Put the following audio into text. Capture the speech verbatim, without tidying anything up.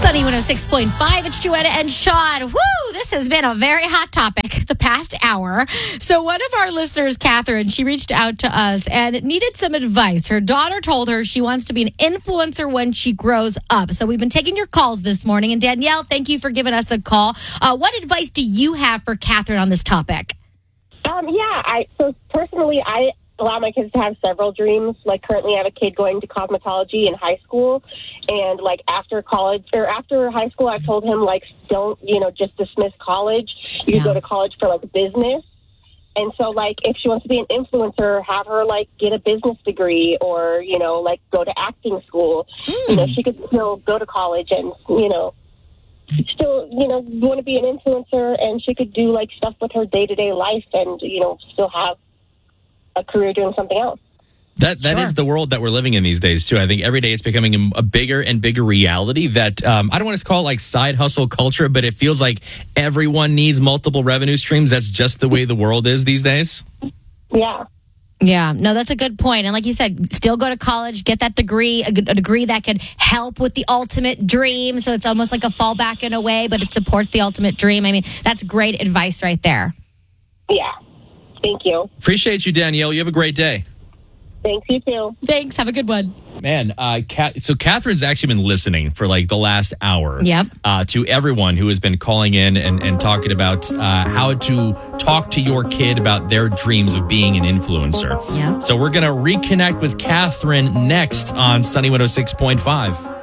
Sunny one oh six point five. It's Joanna and Sean. Woo! This has been a very hot topic the past hour. So one of our listeners, Catherine, she reached out to us and needed some advice. Her daughter told her she wants to be an influencer when she grows up. So we've been taking your calls this morning. And Danielle, thank you for giving us a call. Uh, what advice do you have for Catherine on this topic? Um, yeah, I so personally, I allow my kids to have several dreams. Like currently I have a kid going to cosmetology in high school, and like after college or after high school, I told him like, don't, you know, just dismiss college. You Yeah. go to college for like business. And so like if she wants to be an influencer, have her like get a business degree or, you know, like go to acting school. Mm. You know, she could still go to college and, you know, still, you know, want to be an influencer, and she could do like stuff with her day-to-day life and, you know, still have a career doing something else. That that Sure. is the world that we're living in these days, too. I think every day it's becoming a, a bigger and bigger reality that um, I don't want to call it like side hustle culture, but it feels like everyone needs multiple revenue streams. That's just the way the world is these days. Yeah. Yeah, no, that's a good point. And like you said, still go to college, get that degree, a, good- a degree that could help with the ultimate dream. So it's almost like a fallback in a way, but it supports the ultimate dream. I mean, that's great advice right there. Yeah. Thank you. Appreciate you, Danielle. You have a great day. Thanks, you too. Thanks. Have a good one. Man, uh, Kat, so Catherine's actually been listening for like the last hour Yep. uh, to everyone who has been calling in and, and talking about uh, how to talk to your kid about their dreams of being an influencer. Yep. So we're going to reconnect with Catherine next on Sunny one oh six point five.